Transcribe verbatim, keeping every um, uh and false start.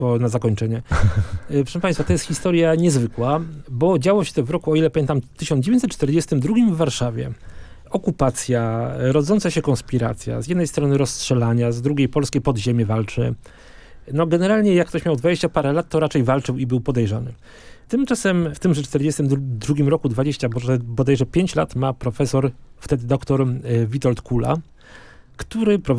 bo na zakończenie. Proszę Państwa, to jest historia niezwykła, bo działo się to w roku, o ile pamiętam, tysiąc dziewięćset czterdziestym drugim w Warszawie. Okupacja, rodząca się konspiracja. Z jednej strony rozstrzelania, z drugiej polskie podziemie walczy. No generalnie jak ktoś miał dwadzieścia parę lat, to raczej walczył i był podejrzany. Tymczasem w tymże czterdziestym drugim roku, dwadzieścia, bodajże pięć lat ma profesor, wtedy doktor Witold Kula, który